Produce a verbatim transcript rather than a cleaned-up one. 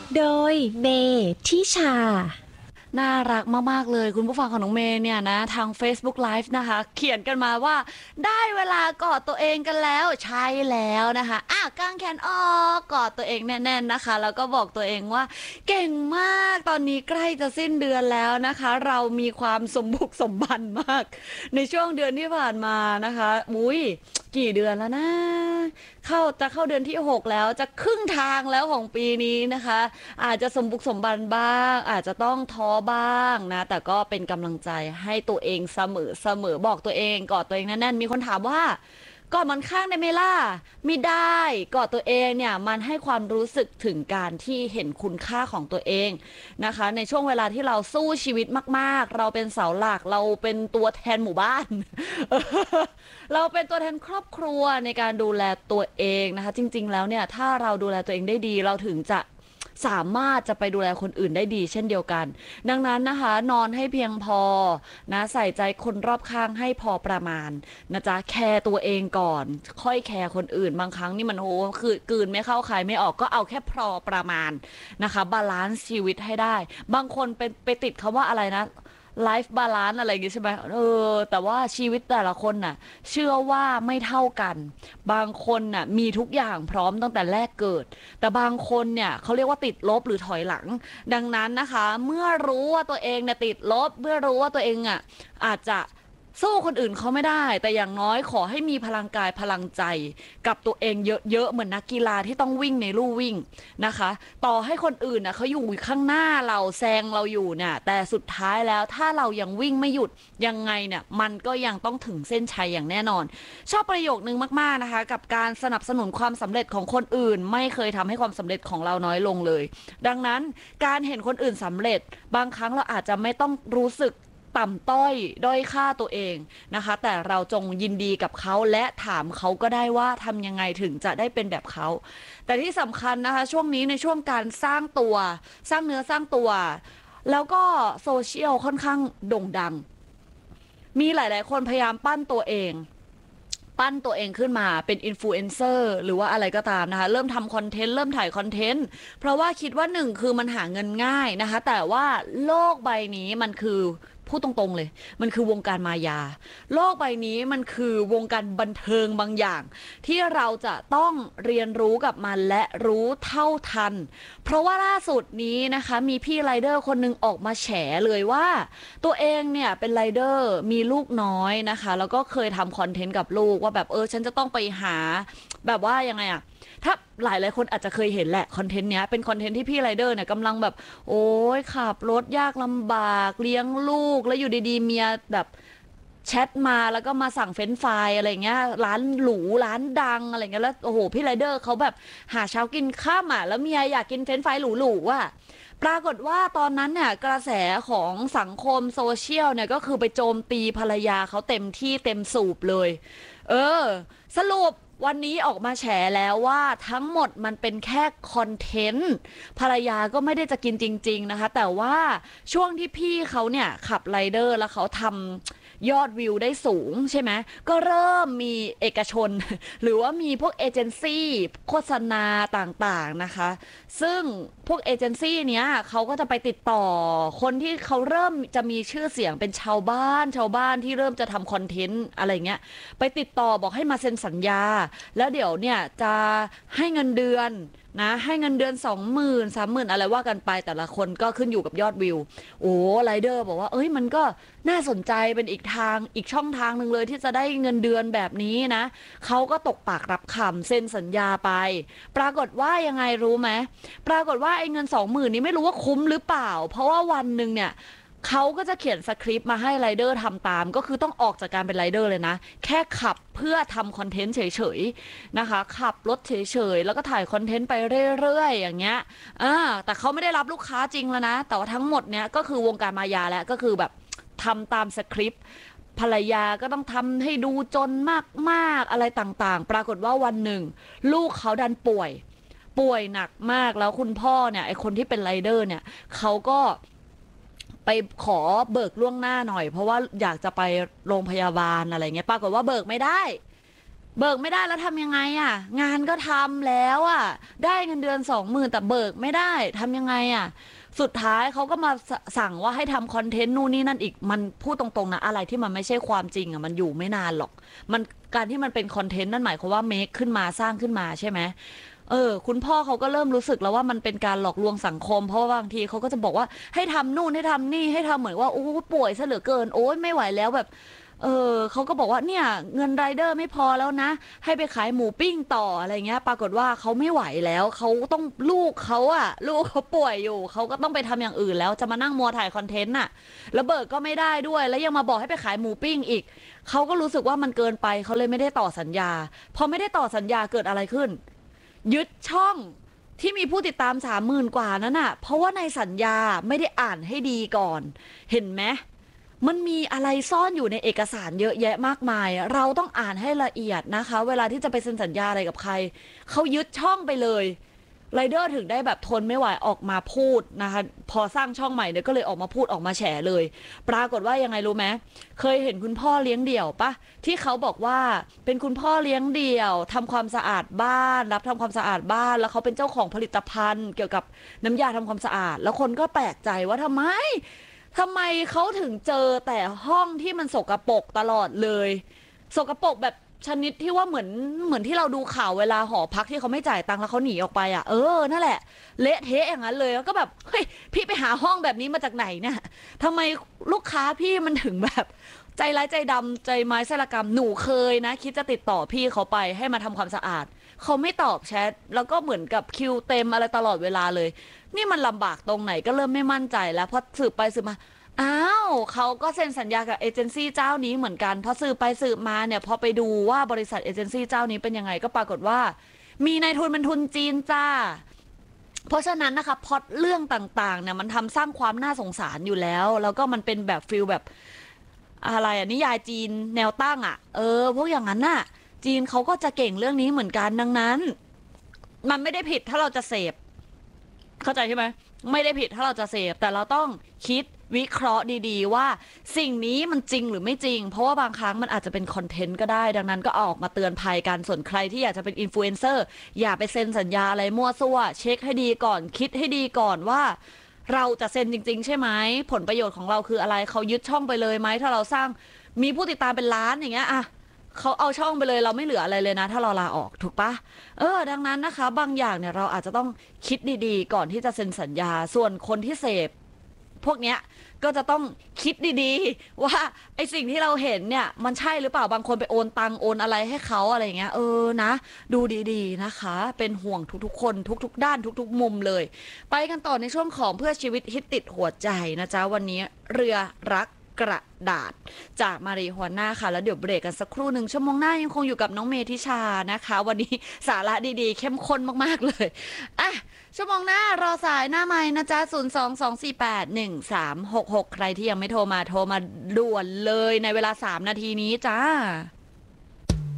โดยเมทิชาน่ารักมากๆเลยคุณผู้ฟังของน้องเมย์เนี่ยนะทาง Facebook Live นะคะเขียนกันมาว่าได้เวลากอดตัวเองกันแล้วใช่แล้วนะคะอ่ะกางแขนออกกอดตัวเองแน่นๆนะคะแล้วก็บอกตัวเองว่าเก่งมากตอนนี้ใกล้จะสิ้นเดือนแล้วนะคะเรามีความสมบุกสมบันมากในช่วงเดือนที่ผ่านมานะคะมุ้ยกี่เดือนแล้วนะเข้าจะเข้าเดือนที่หกแล้วจะครึ่งทางแล้วของปีนี้นะคะอาจจะสมบุกสมบันบ้างอาจจะต้องท้อบ้างนะแต่ก็เป็นกำลังใจให้ตัวเองเสมอเสมอบอกตัวเองกอดตัวเองแน่นๆมีคนถามว่ากอดหมอนข้างได้ไหมล่ะไม่ได้กอดตัวเองเนี่ยมันให้ความรู้สึกถึงการที่เห็นคุณค่าของตัวเองนะคะในช่วงเวลาที่เราสู้ชีวิตมากๆเราเป็นเสาหลักเราเป็นตัวแทนหมู่บ้านเราเป็นตัวแทนครอบครัวในการดูแลตัวเองนะคะจริงๆแล้วเนี่ยถ้าเราดูแลตัวเองได้ดีเราถึงจะสามารถจะไปดูแลคนอื่นได้ดีเช่นเดียวกันดังนั้นนะคะนอนให้เพียงพอนะใส่ใจคนรอบข้างให้พอประมาณนะจ๊ะแคร์ตัวเองก่อนค่อยแคร์คนอื่นบางครั้งนี่มันโหคือกลืนไม่เข้าใครไม่ออกก็เอาแค่พอประมาณนะคะบาลานซ์ชีวิตให้ได้บางคนไปไปติดคำว่าอะไรนะไลฟ์บาลานซ์อะไรอย่างงี้ใช่ไหมเออแต่ว่าชีวิตแต่ละคนน่ะเชื่อว่าไม่เท่ากันบางคนน่ะมีทุกอย่างพร้อมตั้งแต่แรกเกิดแต่บางคนเนี่ยเขาเรียกว่าติดลบหรือถอยหลังดังนั้นนะคะเมื่อรู้ว่าตัวเองเนี่ยติดลบเมื่อรู้ว่าตัวเองอ่ะอาจจะสู้คนอื่นเขาไม่ได้แต่อย่างน้อยขอให้มีพลังกายพลังใจกับตัวเองเยอะๆเหมือนนักกีฬาที่ต้องวิ่งในลู่วิ่งนะคะต่อให้คนอื่นน่ะเขาอยู่ข้างหน้าเราแซงเราอยู่เนี่ยแต่สุดท้ายแล้วถ้าเรายังวิ่งไม่หยุดยังไงเนี่ยมันก็ยังต้องถึงเส้นชัยอย่างแน่นอนชอบประโยคนึงมากๆนะคะกับการสนับสนุนความสำเร็จของคนอื่นไม่เคยทำให้ความสำเร็จของเราน้อยลงเลยดังนั้นการเห็นคนอื่นสำเร็จบางครั้งเราอาจจะไม่ต้องรู้สึกต่ำต้อยด้อยค่าตัวเองนะคะแต่เราจงยินดีกับเขาและถามเขาก็ได้ว่าทำยังไงถึงจะได้เป็นแบบเขาแต่ที่สำคัญนะคะช่วงนี้ในช่วงการสร้างตัวสร้างเนื้อสร้างตัวแล้วก็โซเชียลค่อนข้างโด่งดังมีหลายๆคนพยายามปั้นตัวเองปั้นตัวเองขึ้นมาเป็นอินฟลูเอนเซอร์หรือว่าอะไรก็ตามนะคะเริ่มทำคอนเทนต์เริ่มถ่ายคอนเทนต์เพราะว่าคิดว่าหนึ่งคือมันหาเงินง่ายนะคะแต่ว่าโลกใบนี้มันคือพูดตรงๆเลยมันคือวงการมายาโลกใบนี้มันคือวงการบันเทิงบางอย่างที่เราจะต้องเรียนรู้กับมันและรู้เท่าทันเพราะว่าล่าสุดนี้นะคะมีพี่ไรเดอร์คนหนึ่งออกมาแฉเลยว่าตัวเองเนี่ยเป็นไรเดอร์มีลูกน้อยนะคะแล้วก็เคยทำคอนเทนต์กับลูกว่าแบบเออฉันจะต้องไปหาแบบว่ายังไงอะถ้าหลายหลายคนอาจจะเคยเห็นแหละคอนเทนต์เนี้ยเป็นคอนเทนต์ที่พี่ไรเดอร์เนี่ยกำลังแบบโอ้ยขับรถยากลำบากเลี้ยงลูกแล้วอยู่ดีๆเมียแบบแชทมาแล้วก็มาสั่งเฟรนช์ฟรายอะไรเงี้ยร้านหรูร้านดังอะไรเงี้ยแล้วโอ้โหพี่ไรเดอร์เขาแบบหาเช้ากินข้ามอ่ะแล้วเมียอยากกินเฟรนช์ฟรายหรูๆอ่ะปรากฏว่าตอนนั้นเนี่ยกระแสของสังคมโซเชียลเนี่ยก็คือไปโจมตีภรรยาเขาเต็มที่เต็มสูบเลยเออสรุปวันนี้ออกมาแฉแล้วว่าทั้งหมดมันเป็นแค่คอนเทนต์ภรรยาก็ไม่ได้จะกินจริงๆนะคะแต่ว่าช่วงที่พี่เขาเนี่ยขับไรเดอร์แล้วเขาทำยอดวิวได้สูงใช่ไหมก็เริ่มมีเอกชนหรือว่ามีพวกเอเจนซี่โฆษณาต่างๆนะคะซึ่งพวกเอเจนซี่เนี้ยเขาก็จะไปติดต่อคนที่เขาเริ่มจะมีชื่อเสียงเป็นชาวบ้านชาวบ้านที่เริ่มจะทำคอนเทนต์อะไรเงี้ยไปติดต่อบอกให้มาเซ็นสัญญาแล้วเดี๋ยวเนี่ยจะให้เงินเดือนนะให้เงินเดือนสองหมื่นสามหมื่นอะไรว่ากันไปแต่ละคนก็ขึ้นอยู่กับยอดวิวโอ้ไรเดอร์บอกว่าเอ้ยมันก็น่าสนใจเป็นอีกทางอีกช่องทางหนึ่งเลยที่จะได้เงินเดือนแบบนี้นะเขาก็ตกปากรับคำเซ็นสัญญาไปปรากฏว่ายังไงรู้ไหมปรากฏว่าไอ้เงินสองหมื่นนี้ไม่รู้ว่าคุ้มหรือเปล่าเพราะว่าวันหนึ่งเนี่ยเขาก็จะเขียนสคริปต์มาให้ไรเดอร์ทำตามก็คือต้องออกจากการเป็นไรเดอร์เลยนะแค่ขับเพื่อทำคอนเทนต์เฉยๆนะคะขับรถเฉยๆแล้วก็ถ่ายคอนเทนต์ไปเรื่อยๆอย่างเงี้ยอ่าแต่เขาไม่ได้รับลูกค้าจริงแล้วนะแต่ว่าทั้งหมดเนี้ยก็คือวงการมายาแล้วก็คือแบบทำตามสคริปต์ภรรยาก็ต้องทำให้ดูจนมากๆอะไรต่างๆปรากฏว่าวันหนึ่งลูกเขาดันป่วยป่วยหนักมากแล้วคุณพ่อเนี่ยไอคนที่เป็นไรเดอร์เนี่ยเขาก็ไปขอเบิกล่วงหน้าหน่อยเพราะว่าอยากจะไปโรงพยาบาลอะไรเงี้ยปรากฏว่าเบิกไม่ได้เบิกไม่ได้แล้วทำยังไงอ่ะงานก็ทำแล้วอ่ะได้เงินเดือนสองหมื่นแต่เบิกไม่ได้ทำยังไงอ่ะสุดท้ายเขาก็มาสสั่งว่าให้ทำคอนเทนต์นู่นนี่นั่นอีกมันพูดตรงๆนะอะไรที่มันไม่ใช่ความจริงอ่ะมันอยู่ไม่นานหรอกมันการที่มันเป็นคอนเทนต์นั่นหมายความว่าเมคขึ้นมาสร้างขึ้นมาใช่ไหมเออคุณพ่อเขาก็เริ่มรู้สึกแล้วว่ามันเป็นการหลอกลวงสังคมเพราะว่าบางทีเขาก็จะบอกว่าให้ทำนู่นให้ทำนี่ให้ทำเหมือนว่าโอ้ป่วยซะเหลือเกินโอ้ยไม่ไหวแล้วแบบเออเขาก็บอกว่าเนี่ยเงินไรเดอร์ไม่พอแล้วนะให้ไปขายหมูปิ้งต่ออะไรเงี้ยปรากฏว่าเขาไม่ไหวแล้วเขาต้องลูกเขาอะลูกเขาป่วยอยู่เขาก็ต้องไปทำอย่างอื่นแล้วจะมานั่งมัวถ่ายคอนเทนต์น่ะแล้วเบิกก็ไม่ได้ด้วยแล้วยังมาบอกให้ไปขายหมูปิ้งอีกเขาก็รู้สึกว่ามันเกินไปเขาเลยไม่ได้ต่อสัญญาพอไม่ได้ต่อสัญญาเกิดอะไรขึ้นยึดช่องที่มีผู้ติดตามสามหมื่นกว่านั้นน่ะเพราะว่าในสัญญาไม่ได้อ่านให้ดีก่อนเห็นไหมมันมีอะไรซ่อนอยู่ในเอกสารเยอะแยะมากมายเราต้องอ่านให้ละเอียดนะคะเวลาที่จะไปเซ็นสัญญาอะไรกับใครเขายึดช่องไปเลยไรเดอร์ถึงได้แบบทนไม่ไหวออกมาพูดนะคะพอสร้างช่องใหม่เนี่ยก็เลยออกมาพูดออกมาแฉเลยปรากฏว่ายังไงรู้ไหมเคยเห็นคุณพ่อเลี้ยงเดี่ยวปะที่เขาบอกว่าเป็นคุณพ่อเลี้ยงเดี่ยวทำความสะอาดบ้านรับทำความสะอาดบ้านแล้วเขาเป็นเจ้าของผลิตภัณฑ์เกี่ยวกับน้ำยาทำความสะอาดแล้วคนก็แปลกใจว่าทำไมทำไมเขาถึงเจอแต่ห้องที่มันสกปรกตลอดเลยสกปรกแบบชนิดที่ว่าเหมือนเหมือนที่เราดูข่าวเวลาหอพักที่เขาไม่จ่ายตังค์แล้วเขาหนีออกไปอ่ะเออนั่นแหละเละเทะอย่างนั้นเลยแล้วก็แบบเฮ้ยพี่ไปหาห้องแบบนี้มาจากไหนเนี่ยทำไมลูกค้าพี่มันถึงแบบใจร้ายใจดำใจไม้ไส้ละกรรมหนูเคยนะคิดจะติดต่อพี่เขาไปให้มาทำความสะอาดเขาไม่ตอบแชทแล้วก็เหมือนกับคิวเต็มอะไรตลอดเวลาเลยนี่มันลำบากตรงไหนก็เริ่มไม่มั่นใจแล้วพอสืบไปสืบมาอ้าวเขาก็เซ็นสัญญากับเอเจนซี่เจ้านี้เหมือนกันพอสืบไปสืบมาเนี่ยพอไปดูว่าบริษัทเอเจนซี่เจ้านี้เป็นยังไงก็ปรากฏว่ามีนายทุนเป็นทุนจีนจ้าเพราะฉะนั้นนะคะพล็อตเรื่องต่างๆเนี่ยมันทำสร้างความน่าสงสารอยู่แล้วแล้วก็มันเป็นแบบฟิลแบบอะไรอะนิยายจีนแนวตั้งอะเออพวกอย่างนั้นน่ะจีนเขาก็จะเก่งเรื่องนี้เหมือนกันดังนั้นมันไม่ได้ผิดถ้าเราจะเสพเข้าใจใช่ไหมไม่ได้ผิดถ้าเราจะเสพแต่เราต้องคิดวิเคราะห์ดีๆว่าสิ่งนี้มันจริงหรือไม่จริงเพราะว่าบางครั้งมันอาจจะเป็นคอนเทนต์ก็ได้ดังนั้นก็ออกมาเตือนภัยกันส่วนใครที่อยากจะเป็นอินฟลูเอนเซอร์อย่าไปเซ็นสัญญาอะไรมั่วซั่วเช็คให้ดีก่อนคิดให้ดีก่อนว่าเราจะเซ็นจริงๆใช่ไหมผลประโยชน์ของเราคืออะไรเขายึดช่องไปเลยไหมถ้าเราสร้างมีผู้ติดตามเป็นล้านอย่างเงี้ยอะเขาเอาช่องไปเลยเราไม่เหลืออะไรเลยนะถ้าเราลาออกถูกปะเออดังนั้นนะคะบางอย่างเนี่ยเราอาจจะต้องคิดดีๆก่อนที่จะเซ็นสัญญาส่วนคนที่เสพพวกเนี้ยก็จะต้องคิดดีๆว่าไอสิ่งที่เราเห็นเนี่ยมันใช่หรือเปล่าบางคนไปโอนตังโอนอะไรให้เขาอะไรเงี้ยเออนะดูดีๆนะคะเป็นห่วงทุกๆคนทุกๆด้านทุกๆมุมเลยไปกันต่อในช่วงของเพื่อชีวิตฮิตติดหัวใจนะจ๊ะวันนี้เรือรักกระดาษจากมารีฮวน่าค่ะแล้วเดี๋ยวเบรกกันสักครู่หนึ่งชั่วโมงหน้ายังคงอยู่กับน้องเมธิชานะคะวันนี้สาระดีๆเข้มข้นมากๆเลยอ่ะชั่วโมงหน้ารอสายหน้าไมค์นะจ๊ะศูนย์ สอง สอง สี่ แปด หนึ่ง สาม หก หกใครที่ยังไม่โทรมาโทรมาด่วนเลยในเวลาสามนาทีนี้จ้า